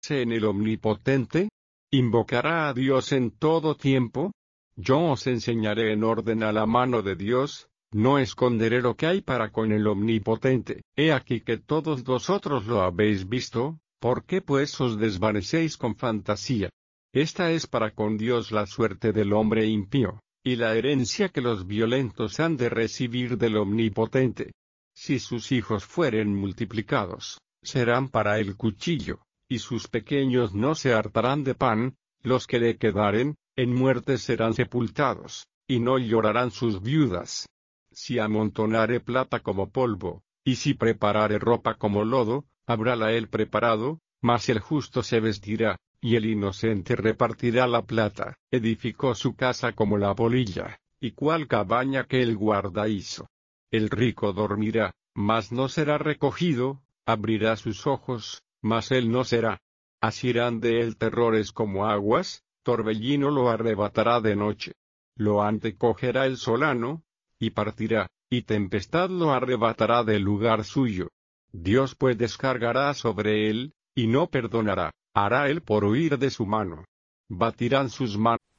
en el Omnipotente? ¿Invocará a Dios en todo tiempo? Yo os enseñaré en orden a la mano de Dios, no esconderé lo que hay para con el Omnipotente. He aquí que todos vosotros lo habéis visto, ¿por qué pues os desvanecéis con fantasía? Esta es para con Dios la suerte del hombre impío, y la herencia que los violentos han de recibir del Omnipotente. Si sus hijos fueren multiplicados, serán para el cuchillo, y sus pequeños no se hartarán de pan, los que le quedaren, en muerte serán sepultados, y no llorarán sus viudas. Si amontonare plata como polvo, y si preparare ropa como lodo, habrála él preparado, mas el justo se vestirá, y el inocente repartirá la plata. Edificó su casa como la polilla, y cual cabaña que el guarda hizo. El rico dormirá, mas no será recogido, abrirá sus ojos, mas él no será. Asirán de él terrores como aguas, torbellino lo arrebatará de noche. Lo antecogerá el solano, y partirá, y tempestad lo arrebatará del lugar suyo. Dios pues descargará sobre él, y no perdonará, hará él por huir de su mano. Batirán sus manos